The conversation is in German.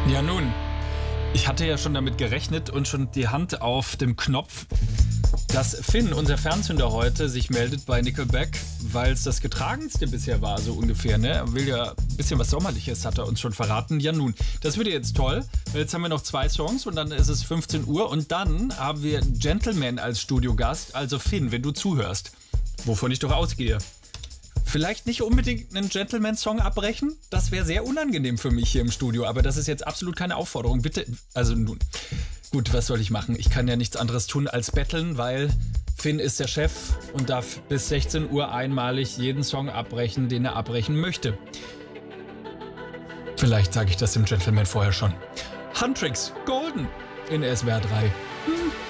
Ja nun, ich hatte ja schon damit gerechnet und schon die Hand auf dem Knopf, dass Finn, unser Fernzünder heute, sich meldet bei Nickelback, weil es das Getragenste bisher war, so ungefähr. Ne? Er will ja ein bisschen was Sommerliches, hat er uns schon verraten. Ja nun, das wird jetzt toll. Jetzt haben wir noch 2 Songs und dann ist es 15 Uhr und dann haben wir Gentleman als Studiogast. Also Finn, wenn du zuhörst, wovon ich doch ausgehe. Vielleicht nicht unbedingt einen Gentleman-Song abbrechen. Das wäre sehr unangenehm für mich hier im Studio. Aber das ist jetzt absolut keine Aufforderung. Bitte, also nun. Gut, was soll ich machen? Ich kann ja nichts anderes tun als betteln, weil Finn ist der Chef und darf bis 16 Uhr einmalig jeden Song abbrechen, den er abbrechen möchte. Vielleicht sage ich das dem Gentleman vorher schon. Huntrix, Golden in SWR 3.